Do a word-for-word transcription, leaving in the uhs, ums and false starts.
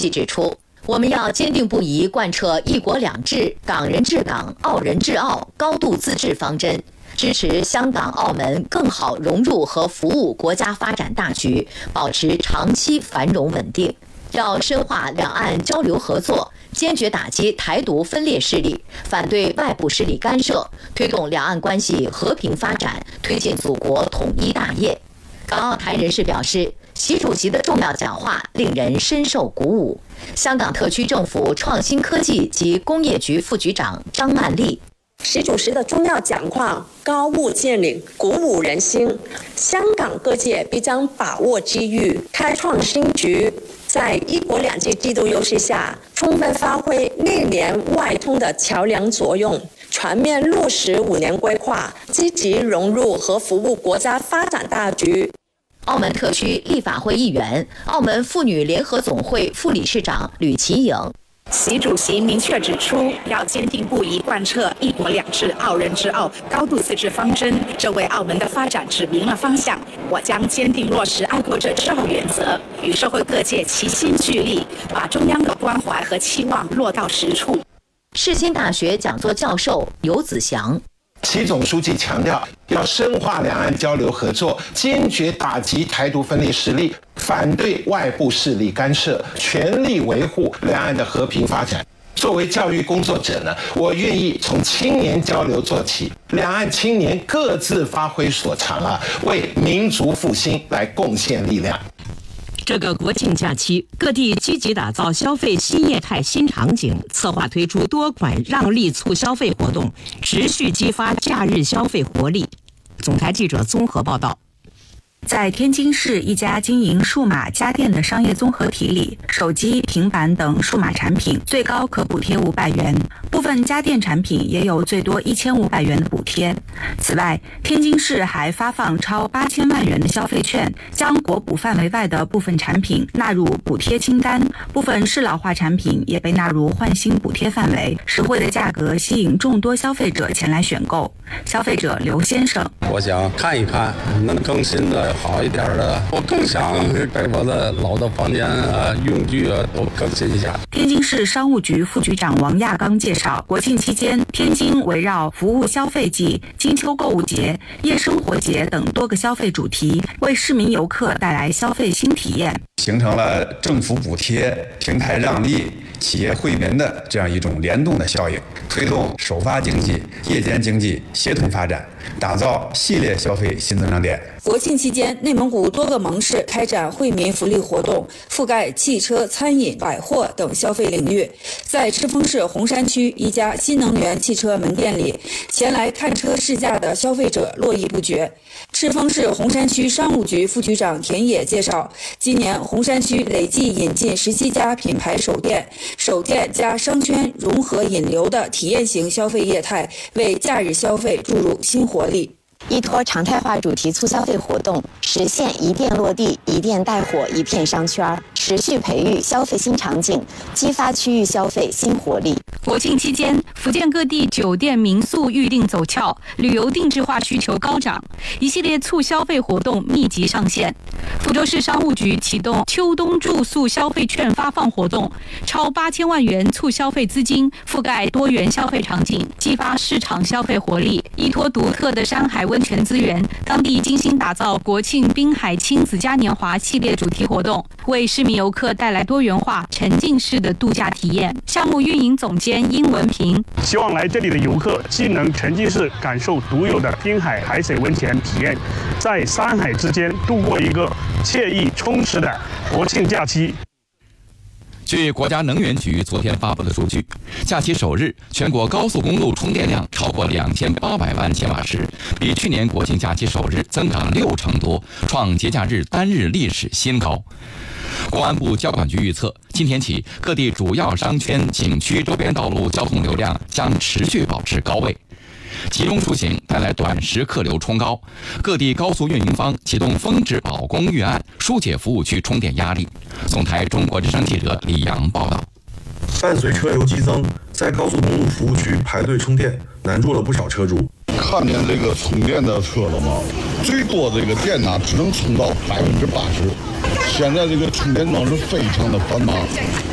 记指出，我们要坚定不移贯彻一国两制、港人治港、澳人治澳高度自治方针，支持香港、澳门更好融入和服务国家发展大局，保持长期繁荣稳定。要深化两岸交流合作，坚决打击台独分裂势力，反对外部势力干涉，推动两岸关系和平发展，推进祖国统一大业。港澳台人士表示，习主席的重要讲话令人深受鼓舞。香港特区政府创新科技及工业局副局长张曼丽。 习主席的重要讲话高屋建瓴，鼓舞人心。香港各界必将把握机遇，开创新局，在一国两制制度优势下，充分发挥内联外通的桥梁作用，全面落实五年规划，积极融入和服务国家发展大局。 澳门特区立法会议员、澳门妇女联合总会副理事长吕其颖。 习主席明确指出，要坚定不移贯彻一国两制、澳人治澳高度自治方针，这为澳门的发展指明了方向。我将坚定落实爱国者治澳原则，与社会各界齐心聚力，把中央的关怀和期望落到实处。 世新大学讲座教授游子祥。 习总书记强调，要深化两岸交流合作，坚决打击台独分裂势力，反对外部势力干涉，全力维护两岸的和平发展。作为教育工作者呢，我愿意从青年交流做起，两岸青年各自发挥所长啊，为民族复兴来贡献力量。 这个国庆假期，各地积极打造消费新业态新场景，策划推出多款让利促消费活动，持续激发假日消费活力。总台记者综合报道。 在天津市一家经营数码家电的商业综合体里，手机、平板等数码产品最高可补贴五百元，部分家电产品也有最多一千五百元的补贴。此外，天津市还发放超八千万元的消费券，将国补范围外的部分产品纳入补贴清单，部分适老化产品也被纳入换新补贴范围，实惠的价格吸引众多消费者前来选购。消费者刘先生， 我想看一看能更新的好一点的，我更想给我的老的房间啊、用具啊都更新一下。 天津市商务局副局长王亚刚介绍，国庆期间，天津围绕服务消费季、金秋购物节、夜生活节等多个消费主题，为市民游客带来消费新体验， 形成了政府补贴、平台让利、企业惠民的这样一种联动的效应，推动首发经济、夜间经济协同发展，打造系列消费新增长点。 国庆期间，内蒙古多个盟市开展惠民福利活动，覆盖汽车、餐饮、百货等消费领域。在赤峰市红山区一家新能源汽车门店里，前来看车试驾的消费者络绎不绝。赤峰市红山区商务局副局长田野介绍，今年红山区累计引进十七家品牌首店，首店加商圈融合引流的体验型消费业态，为假日消费注入新活力。 依托常态化主题促消费活动，实现一店落地、一店带火、一片商圈，持续培育消费新场景，激发区域消费新活力。 国庆期间，福建各地酒店民宿预订走俏，旅游定制化需求高涨，一系列促消费活动密集上线。福州市商务局启动秋冬住宿消费券发放活动，超八千万元促消费资金覆盖多元消费场景，激发市场消费活力。依托独特的山海温泉资源，当地精心打造国庆滨海亲子嘉年华系列主题活动，为市民游客带来多元化、沉浸式的度假体验。项目运营总监殷文平希望来这里的游客既能沉浸式感受独有的滨海海水温泉体验，在山海之间度过一个惬意充实的国庆假期。 据国家能源局昨天发布的数据，假期首日全国高速公路充电量超过两千八百万千瓦时，比去年国庆假期首日增长六成多，创节假日单日历史新高。公安部交管局预测，今天起各地主要商圈、景区周边道路交通流量将持续保持高位。集中出行带来短时客流冲高，各地高速运营方启动峰值保供预案，疏解服务区充电压力。总台中国之声记者李阳报道。 伴随车流激增，在高速公路服务区排队充电难住了不少车主。 看见这个充电的车了吗？最多这个电呢只能充到百分之八十，现在这个充电桩是非常的繁忙。